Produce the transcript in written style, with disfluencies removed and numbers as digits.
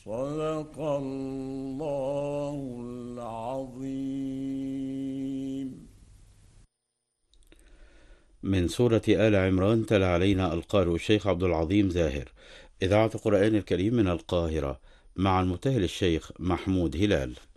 صدق الله العظيم. من سورة آل عمران تلا علينا القارئ الشيخ عبد العظيم زاهر، إذاعة القرآن الكريم من القاهرة، مع المبتهل الشيخ محمود هلال.